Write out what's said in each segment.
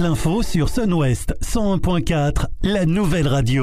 l'info sur Sun-Ouest 101.4, la nouvelle radio.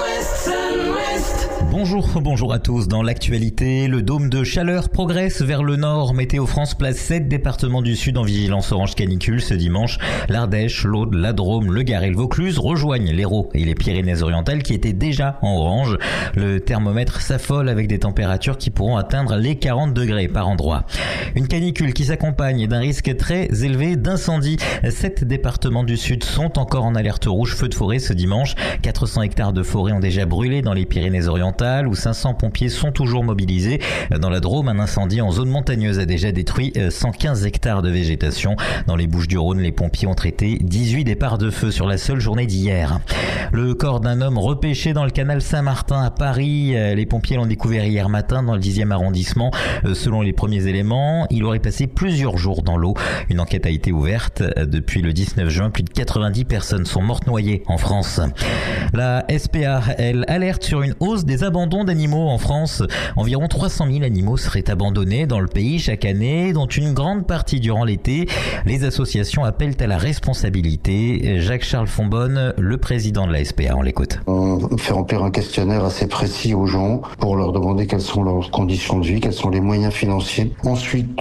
Bonjour à tous. Dans l'actualité, le dôme de chaleur progresse vers le nord. Météo France place 7 départements du sud en vigilance orange canicule ce dimanche. L'Ardèche, l'Aude, la Drôme, le Gard et le Vaucluse rejoignent l'Hérault et les Pyrénées-Orientales qui étaient déjà en orange. Le thermomètre s'affole avec des températures qui pourront atteindre les 40 degrés par endroit. Une canicule qui s'accompagne d'un risque très élevé d'incendie. 7 départements du sud sont encore en alerte rouge feu de forêt ce dimanche. 400 hectares de forêt ont déjà brûlé dans les Pyrénées-Orientales où 500 pompiers sont toujours mobilisés. Dans la Drôme, un incendie en zone montagneuse a déjà détruit 115 hectares de végétation. Dans les Bouches-du-Rhône, les pompiers ont traité 18 départs de feu sur la seule journée d'hier. Le corps d'un homme repêché dans le canal Saint-Martin à Paris. Les pompiers l'ont découvert hier matin dans le 10e arrondissement. Selon les premiers éléments, il aurait passé plusieurs jours dans l'eau. Une enquête a été ouverte. Depuis le 19 juin, plus de 90 personnes sont mortes noyées en France. La SPA, elle alerte sur une hausse des abandons d'animaux en France. Environ 300 000 animaux seraient abandonnés dans le pays chaque année, dont une grande partie durant l'été. Les associations appellent à la responsabilité. Jacques-Charles Fonbonne, le président de la SPA, on l'écoute. On fait remplir un questionnaire assez précis aux gens pour leur demander quelles sont leurs conditions de vie, quels sont les moyens financiers. Ensuite,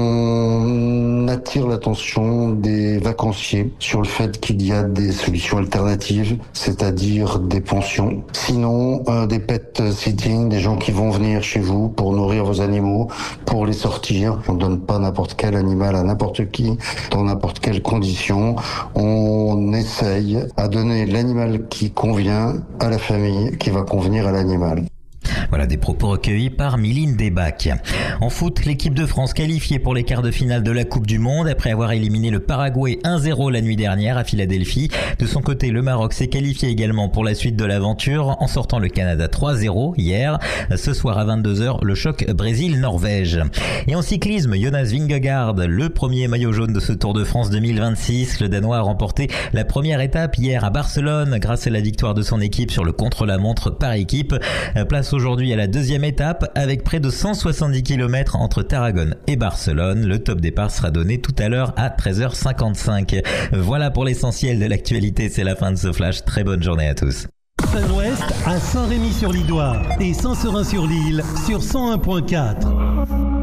on attire l'attention des vacanciers sur le fait qu'il y a des solutions alternatives, c'est-à-dire des pensions. Sinon, des pet sitting, des gens qui vont venir chez vous pour nourrir vos animaux, pour les sortir. On ne donne pas n'importe quel animal à n'importe qui, dans n'importe quelle condition. On essaye à donner l'animal qui convient à la famille, qui va convenir à l'animal. Voilà des propos recueillis par Miline Debac. En foot, l'équipe de France qualifiée pour les quarts de finale de la Coupe du Monde après avoir éliminé le Paraguay 1-0 la nuit dernière à Philadelphie. De son côté, le Maroc s'est qualifié également pour la suite de l'aventure en sortant le Canada 3-0 hier. Ce soir à 22h, le choc Brésil-Norvège. Et en cyclisme, Jonas Vingegaard, le premier maillot jaune de ce Tour de France 2026. Le Danois a remporté la première étape hier à Barcelone grâce à la victoire de son équipe sur le contre-la-montre par équipe. Place aujourd'hui à la deuxième étape avec près de 170 km entre Tarragone et Barcelone. Le top départ sera donné tout à l'heure à 13h55. Voilà pour l'essentiel de l'actualité. C'est la fin de ce flash. Très bonne journée à tous. Sun-Ouest à Saint-Rémy-sur-Lidoire et Saint-Seurin-sur-l'Île sur 101.4.